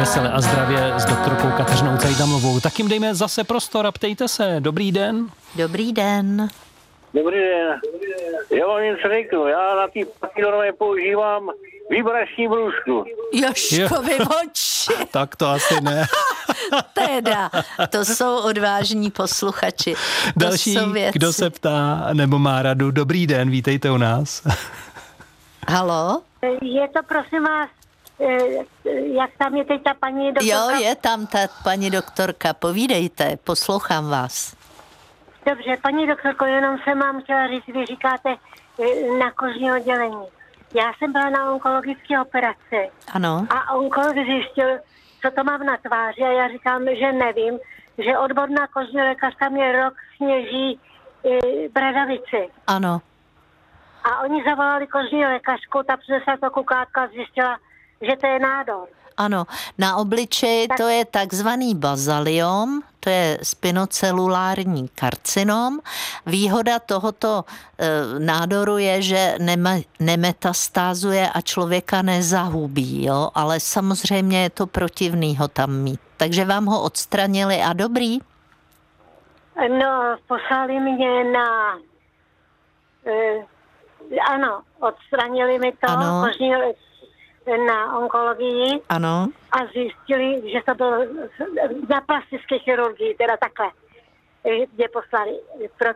Vesele a zdravě s doktorkou Kateřinou Cajdamovou. Tak jim dejme zase prostor a ptejte se. Dobrý den. Dobrý den. Dobrý den. Já vám něco řeknu. Já na té papírové používám vibrační brůzku. Jožkovi oči. Tak to asi ne. Teda, to jsou odvážní posluchači. Další, kdo se ptá nebo má radu. Dobrý den, vítejte u nás. Haló? Je to, prosím vás, jak tam je teď ta paní doktorka? Jo, je tam ta paní doktorka. Povídejte, poslouchám vás. Dobře, paní doktorko, jenom jsem vám chtěla říct, vy říkáte na kožní oddělení. Já jsem byla na onkologické operaci. Ano. A onkolog zjistil, co to mám na tváři a já říkám, že nevím, že odborná kožní lékařka mě rok sněží bradavici. Ano. A oni zavolali kožní lékařku, ta přinesla to kukátka a zjistila, že to je nádor. Ano, na obličeji to je takzvaný bazaliom, to je spinocelulární karcinom. Výhoda tohoto nádoru je, že nemetastázuje a člověka nezahubí, jo? Ale samozřejmě je to protivný ho tam mít. Takže vám ho odstranili a dobrý? No, poslali mě na... ano, odstranili mi to, kožní na onkologii. Ano. A zjistili, že to bylo na plastické chirurgii, teda takhle, kde poslali.